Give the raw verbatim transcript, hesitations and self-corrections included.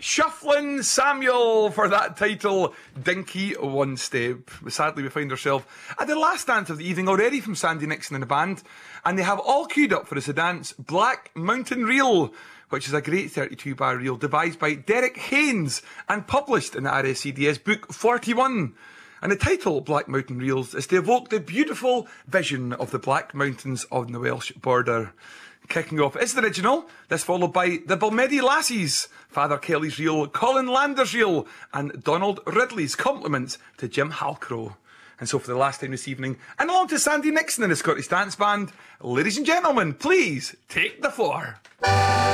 Shufflin' Samuel for that title, Dinky One Step. Sadly, we find ourselves at the last dance of the evening already from Sandy Nixon and the band, and they have all queued up for us to dance Black Mountain Reel, which is a great thirty-two bar reel devised by Derek Haynes and published in the R S C D S book forty-one. And the title, Black Mountain Reels, is to evoke the beautiful vision of the Black Mountains on the Welsh border. Kicking off is the original, this followed by the Balmedi Lassies, Father Kelly's reel, Colin Landers' reel, and Donald Ridley's compliments to Jim Halcrow. And so for the last time this evening, and along to Sandy Nixon and the Scottish Dance Band, ladies and gentlemen, please take the floor.